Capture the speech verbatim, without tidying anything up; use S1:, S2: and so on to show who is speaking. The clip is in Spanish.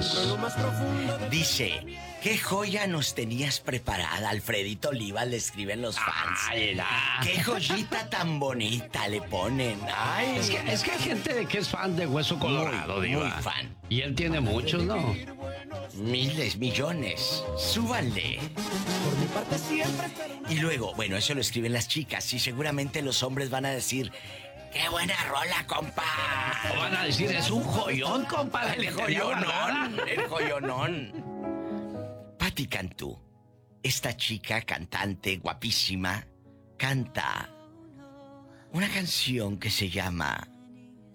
S1: Dice, ¿qué joya nos tenías preparada? Alfredito Olivas le escriben los fans.
S2: Ay, la...
S1: ¡Qué joyita tan bonita le ponen! Ay.
S2: Es que, es que hay gente de que es fan de Hueso Colorado,
S1: muy,
S2: Diva.
S1: muy fan.
S2: Y él tiene muchos, ¿no?
S1: Miles, millones. Súbanle. Y luego, bueno, eso lo escriben las chicas. Y seguramente los hombres van a decir, ¡qué buena rola, compa!
S2: O van a decir, es un joyón, compa.
S1: El joyonón, el joyonón. Patti Cantú, esta chica cantante guapísima, canta una canción que se llama